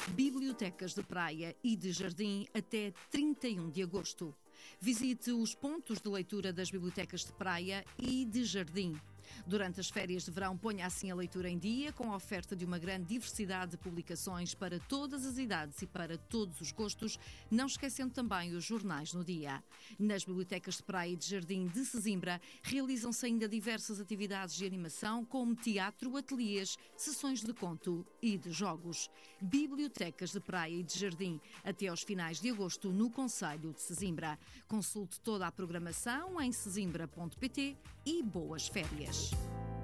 Bibliotecas de praia e de jardim até 31 de agosto. Visite os pontos de leitura das bibliotecas de praia e de jardim. Durante as férias de verão, ponha assim a leitura em dia, com a oferta de uma grande diversidade de publicações para todas as idades e para todos os gostos, não esquecendo também os jornais no dia. Nas bibliotecas de praia e de jardim de Sesimbra, realizam-se ainda diversas atividades de animação, como teatro, ateliês, sessões de conto e de jogos. Bibliotecas de praia e de jardim, até aos finais de agosto, no concelho de Sesimbra. Consulte toda a programação em sesimbra.pt e boas férias.